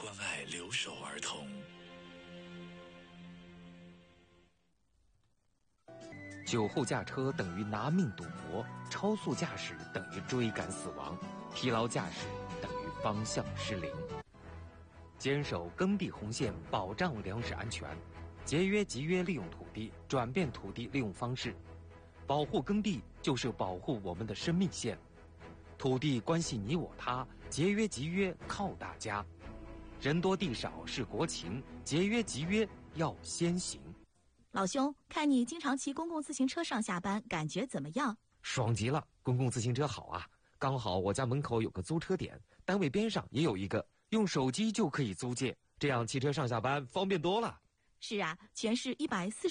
关爱留守儿童。 酒后驾车等于拿命赌博，超速驾驶等于追赶死亡，疲劳驾驶等于方向失灵。坚守耕地红线，保障粮食安全，节约集约利用土地，转变土地利用方式，保护耕地就是保护我们的生命线。土地关系你我他，节约集约靠大家。人多地少是国情，节约集约要先行。 老兄，看你经常骑公共自行车上下班，感觉怎么样？ 爽极了，公共自行车好啊！刚好我家门口有个租车点，单位边上也有一个，用手机就可以租借，这样骑车上下班方便多了。 是啊，全市140